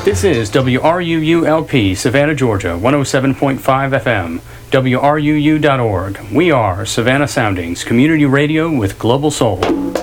This is WRUU-LP, Savannah, Georgia, 107.5 FM, WRUU.org. We are Savannah Soundings, community radio with global soul.